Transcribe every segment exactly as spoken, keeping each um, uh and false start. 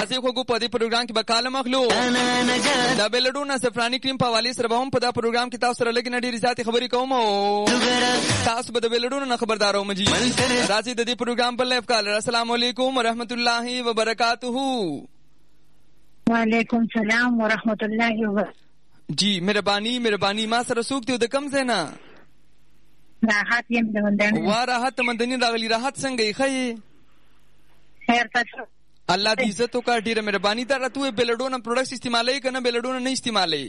راځي خو په دې پروګرام کې به کالم اخلو دا بلډونه سفرانی کریم په حواله سره به هم په دا پروګرام کې تاسو سره لګي نډيري ذاتي خبرې کوم او تاسو به د بلډونو نه خبردارو مجي راځي د دې پروګرام په لایف کال. السلام علیکم ورحمت الله وبرکاتہ. وعلیکم السلام ورحمت الله وبرکاتہ. جی مهرباني مهرباني ما سره سوق ته د کم زینا راحت یم د مندن وا راحت مندنی راغلی. راحت څنګه یې خې خیر تاسو الله دې عزت وکړه. ډیره مهرباني دا راته بلډونه پروډکټس استعمالوي کنه بلډونه نه استعمالوي؟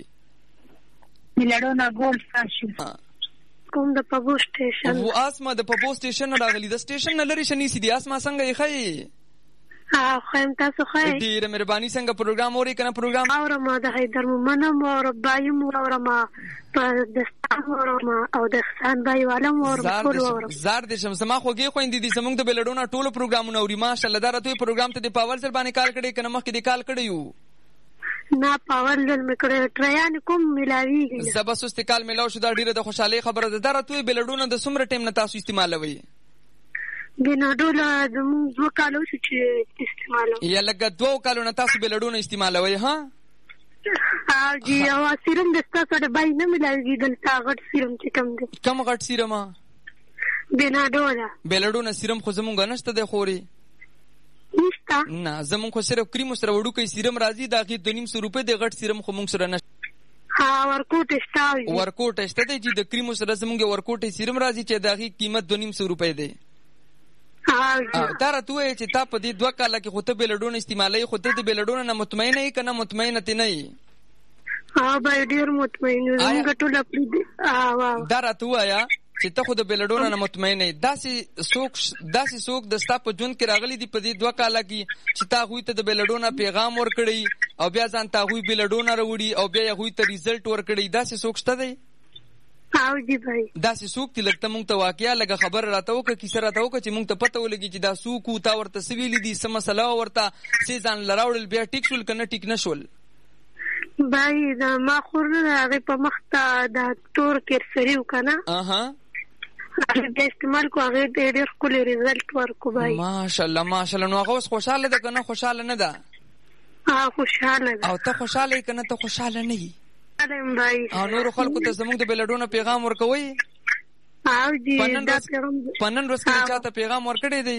بلډونه ګولډ فاشن کوم د پبو سټیشن و اسما د پبو سټیشن راغلی. د سټیشن نه لري شنی سي دي اسما څنګه یې خې؟ ها خیم تاسو خې ډیره مهرباني. څنګه پروګرام اوري کنه پروګرام اورم د حیدر مومنم او ربایم اورم په دستان اورم او د خان بای والم اورم ټول اورم. زار دې شم سما خوږی خويندې دي سمونږ د بلډونه ټول پروګرامونه اوري ماشاءالله. دا راته پروګرام ته د پاور سره باندې کال کړي کنه مخکې د کال کړي یو نه پاور لن میکړه ټریان کوم ملاویږي زبا سست کال ملاو شو. دا ډیره د خوشحالي خبره ده. دا راته بلډونه د سمره ټیم نه تاسو استعمالوي؟ بنا ډوله د موږ دوه کالو چې استعمالو یا لکه دوه کالو نه تاسو بلډونه استعمالوي ها؟ ها جی او سیرم د تاسو د بای نه ملایږي دلته غټ سیرم چې کم دی. کم غټ سیرم بنا ډوله بلډونه سیرم خو زمونږ نشته دی خوري نشته نه زمونږ خو صرف کریم سره وړو کې سیرم راځي. دا کې دو نیم سو روپے د غټ سیرم خو مونږ سره نشته. ها ورکوټ استاوي ورکوټ شته دی چې د کریم سره زمونږ ورکوټ سیرم راځي چې دا کې قیمت دو نیم سو روپے دی. ها دا راته وایي چې تا په دې دوه کاله کې خو ته بلډونه استعمالوي خو ته د بلډونه نه مطمئنه یې کنه مطمئنه تی نه یې؟ ها به ډیر مطمئن یم ټول خپل دا راته وایي چې ته خو د بلډونه نه مطمئنه یې. داسې څوک داسې څوک د ستا په ژوند کې راغلي دي په دې دوه کاله کې چې تا هغوی ته د بلډونه پیغام ورکړی او بیا ځان ته هغوی بلډونه راوړي او بیا یې هغوی ته ریزلټ ورکړی؟ داسې څوک شته دی؟ او جی بھائی داسې څوک چې لږ ته مونږ ته واقعیا لږه خبره راته وکړه کیسه راته وکړه چې مونږ ته پته ولګي چې دا څوک و تا ورته څه ویلي دي څه مسله وه ورته څه ځان له راوړل بیا ټیک شول که نه ټیک نه شول؟ بھائی دا ما خور نه ده هغې په مخ ته دا تور کرسري و که نه اها هغې بیا استعمال کړو هغې ته ډېر ښکلی ریزلټ ورکړو بھائی. ماشاءالله ماشاءالله. نو هغه اوس خوشحاله ده که نه خوشحاله نه ده؟ ها خوشحاله ده. او ته خوشحاله یې که نه ته خوشحاله نه یې؟ او نورو خلکو ته زموږ د بلډونو پیغام ورکوئ؟ او جی په نن ورځ کې چاته پیغام ورکړی دی؟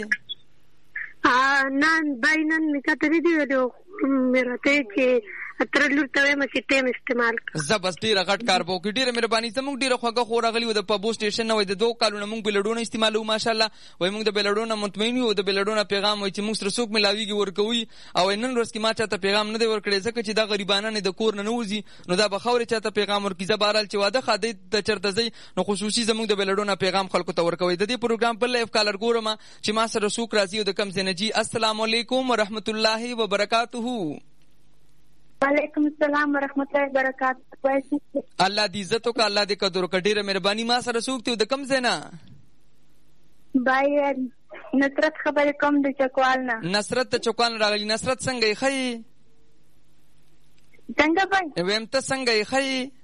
نه بای نن مې چاته نه دي ویلي مې راته چې اتره لور ته وایم چې ټیم استعمال کړه. زه بس ډېره غټ کار به وکړي. ډېره مهرباني. زموږ ډېره خوږه خور راغلي وه د پبو سټیشن نه وایي د دوه کالونه موږ بلډونه استعمالوو ماشاءالله. وایي موږ د بلډونه مطمئن یو د بلډونه پیغام وایي چې موږ سره څوک ملاویږي ورکوي او نن ورځ کې ما چاته پیغام نه دی ورکړی ځکه چې دا غریبانه د کور نه نه وځي نو دا به خورې چاته پیغام ورکړي. زه بهرحال چې واده ښادۍ ته چېرته ځئ نو خصوصي زموږ د بلډونه پیغام خلکو ته ورکوئ. د دې پروګرام په لایف کالر ګورم چې ما سره څوک راځي او د کم ځای نه جي. السلام علیکم ورحمت الله وبرکاتہ. وعلیکم السلام ورحمت الله وبرکاتہ. الله دې عزت وکړه الله دې قدر وکړه. ډېره مهرباني. ما سره څوک دی د کم ځای نه؟ بای نصرت خبرې کوم د چکوال نه. نصرت د چکوال راغلی. نصرت څنګه یې ښه یې؟ څنګه بای ویم ته څنګه یې ښه یې؟